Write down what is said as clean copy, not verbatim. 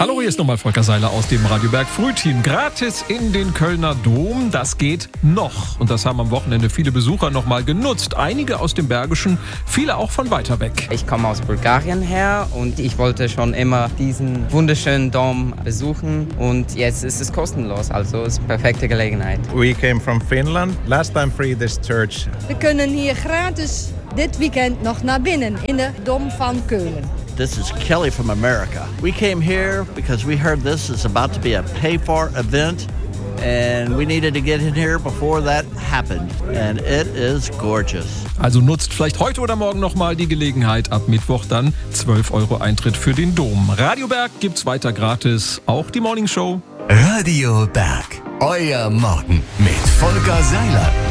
Hallo, hier ist nochmal Volker Seiler aus dem Radio Berg Frühteam. Gratis in den Kölner Dom, das geht noch. Und das haben am Wochenende viele Besucher nochmal genutzt. Einige aus dem Bergischen, viele auch von weiter weg. Ich komme aus Bulgarien her und ich wollte schon immer diesen wunderschönen Dom besuchen. Und jetzt ist es kostenlos, also es ist eine perfekte Gelegenheit. We came from Finland. Last time free this church. We kunnen hier gratis dit weekend nog naar binnen in de Dom van Keulen. This is Kelly from America. We came here because we heard this is about to be a pay-for event, and we needed to get in here before that happened. And it is gorgeous. Also nutzt vielleicht heute oder morgen nochmal die Gelegenheit. Ab Mittwoch dann 12 € Eintritt für den Dom. Radio Berg gibt's weiter gratis, auch die Morning Show. Radio Berg, euer Morgen mit Volker Seiler.